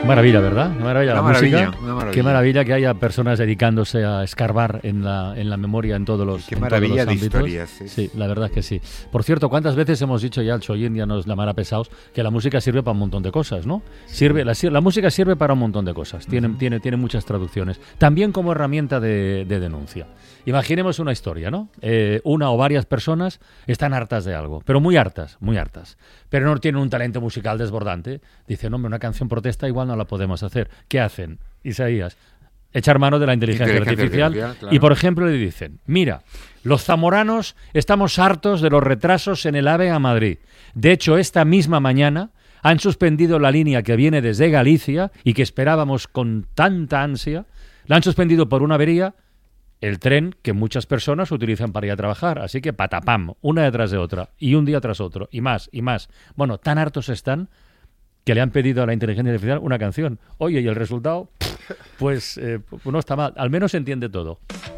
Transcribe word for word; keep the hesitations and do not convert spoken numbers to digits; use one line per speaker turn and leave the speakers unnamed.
Maravilla, ¿verdad? Qué maravilla
una
la
maravilla,
música.
una maravilla.
Qué maravilla que haya personas dedicándose a escarbar en la, en la memoria en todos los,
Qué
en
maravilla
todos los
de
ámbitos.
historias. Sí.
Sí, la verdad es que sí. Por cierto, ¿cuántas veces hemos dicho ya, el Choyin ya nos la mara pesados, que la música sirve para un montón de cosas, ¿no? Sirve, la, la música sirve para un montón de cosas. Tiene, uh-huh. tiene, tiene muchas traducciones. También como herramienta de, de denuncia. Imaginemos una historia, ¿no? Eh, una o varias personas están hartas de algo, pero muy hartas, muy hartas. Pero no tienen un talento musical desbordante. Dicen, hombre, una canción protesta igual no la podemos hacer. ¿Qué hacen? Isaías, echar mano de la inteligencia, inteligencia artificial. artificial claro. Y, por ejemplo, le dicen, mira, los zamoranos estamos hartos de los retrasos en el AVE a Madrid. De hecho, esta misma mañana han suspendido la línea que viene desde Galicia y que esperábamos con tanta ansia. La han suspendido por una avería. El tren que muchas personas utilizan para ir a trabajar. Así que patapam, una detrás de otra, y un día tras otro, y más, y más. Bueno, tan hartos están que le han pedido a la inteligencia artificial una canción. Oye, y el resultado, pues, eh, pues no está mal. Al menos se entiende todo.